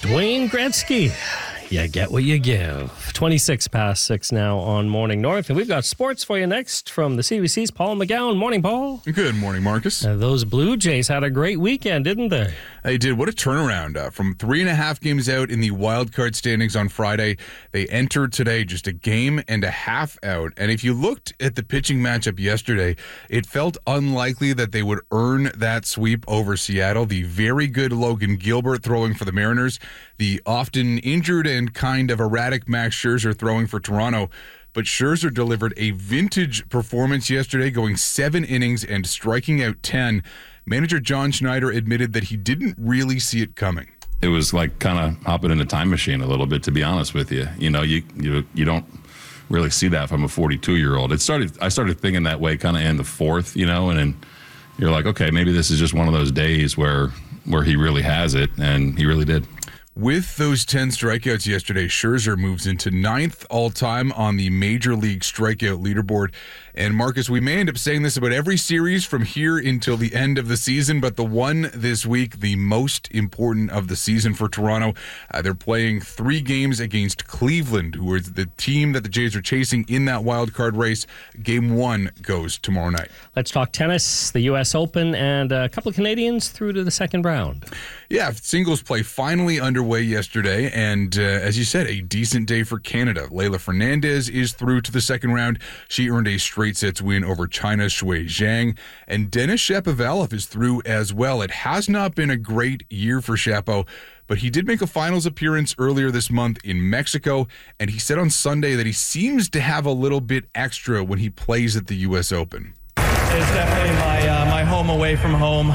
Wayne Gretzky. You get what you give. 26 past 6 now on Morning North. And we've got sports for you next from the CBC's Paul McGowan. Morning, Paul. Good morning, Marcus. Those Blue Jays had a great weekend, didn't they? They did. What a turnaround. From 3.5 games out in the wild card standings on Friday, they entered today just a game and a half out. And if you looked at the pitching matchup yesterday, it felt unlikely that they would earn that sweep over Seattle. The very good Logan Gilbert throwing for the Mariners, the often injured and kind of erratic Max Scherzer throwing for Toronto. But Scherzer delivered a vintage performance yesterday, going 7 innings and striking out 10. Manager John Schneider admitted that he didn't really see it coming. It was like kind of hopping in a time machine a little bit, to be honest with you. You know, you don't really see that from a 42-year-old. I started thinking that way kind of in the fourth, and then you're like, okay, maybe this is just one of those days where he really has it, and he really did. With those 10 strikeouts yesterday, Scherzer moves into 9th all-time on the Major League strikeout leaderboard. And Marcus, we may end up saying this about every series from here until the end of the season, but the one this week, the most important of the season for Toronto, they're playing 3 games against Cleveland, who is the team that the Jays are chasing in that wild card race. Game 1 goes tomorrow night. Let's talk tennis, the U.S. Open, and a couple of Canadians through to the second round. Yeah, singles play finally underway yesterday, and as you said, a decent day for Canada. Leylah Fernandez is through to the second round. She earned a straight sets win over China's Shui Zhang, and Denis Shapovalov is through as well. It has not been a great year for Shapo, but he did make a finals appearance earlier this month in Mexico, and he said on Sunday that he seems to have a little bit extra when he plays at the U.S. Open. It's definitely my home away from home.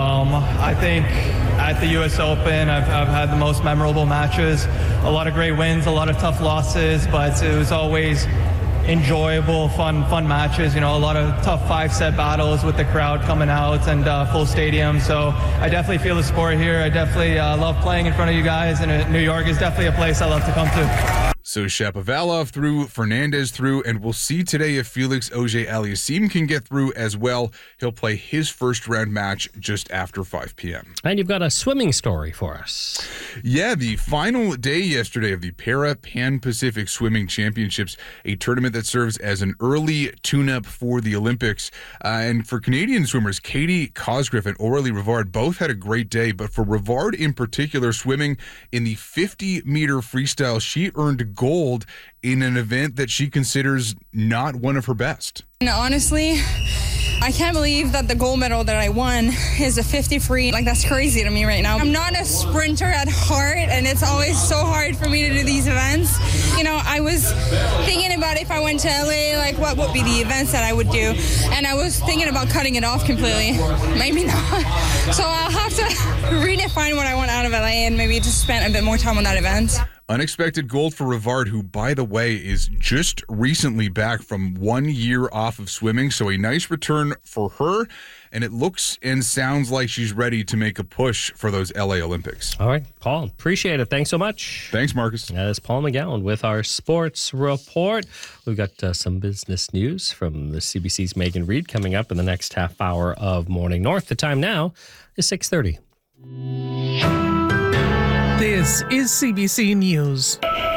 I think at the U.S. Open, I've had the most memorable matches, a lot of great wins, a lot of tough losses, but it was always enjoyable, fun matches. A lot of tough 5-set battles with the crowd coming out and full stadium. So I definitely feel the sport here. I definitely love playing in front of you guys, and New York is definitely a place I love to come to. So Shapovalov through, Fernandez through, and we'll see today if Felix Auger-Aliassime can get through as well. He'll play his first round match just after 5 p.m. And you've got a swimming story for us. Yeah, the final day yesterday of the Para-Pan-Pacific Swimming Championships, a tournament that serves as an early tune-up for the Olympics. And for Canadian swimmers, Katie Cosgriff and Aurélie Rivard both had a great day, but for Rivard in particular, swimming in the 50-meter freestyle, she earned gold in an event that she considers not one of her best. And honestly, I can't believe that the gold medal that I won is a 50 free. That's crazy to me right now. I'm not a sprinter at heart, and it's always so hard for me to do these events. I was thinking about if I went to LA, what would be the events that I would do, and I was thinking about cutting it off completely. Maybe not. So I'll have to redefine what I want out of LA and maybe just spend a bit more time on that event. Unexpected gold for Rivard, who, by the way, is just recently back from 1 year off of swimming. So a nice return for her. And it looks and sounds like she's ready to make a push for those LA Olympics. All right, Paul, appreciate it. Thanks so much. Thanks, Marcus. That's Paul McGowan with our sports report. We've got some business news from the CBC's Megan Reid coming up in the next half hour of Morning North. The time now is 6:30. This is CBC News.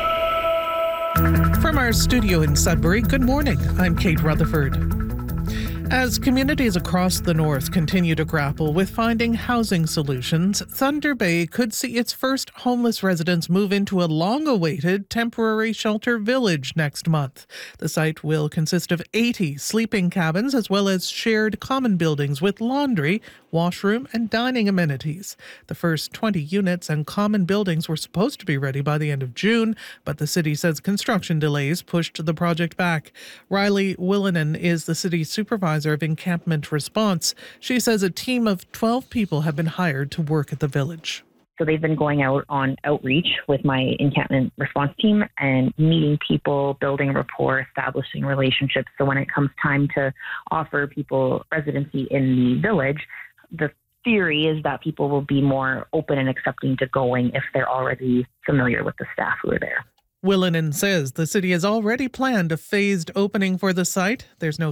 From our studio in Sudbury, good morning. I'm Kate Rutherford. As communities across the north continue to grapple with finding housing solutions, Thunder Bay could see its first homeless residents move into a long-awaited temporary shelter village next month. The site will consist of 80 sleeping cabins as well as shared common buildings with laundry, washroom, and dining amenities. The first 20 units and common buildings were supposed to be ready by the end of June, but the city says construction delays pushed the project back. Riley Willinen is the city's supervisor of encampment response. She says a team of 12 people have been hired to work at the village. So they've been going out on outreach with my encampment response team and meeting people, building rapport, establishing relationships. So when it comes time to offer people residency in the village, the theory is that people will be more open and accepting to going if they're already familiar with the staff who are there. Willinen says the city has already planned a phased opening for the site. There's no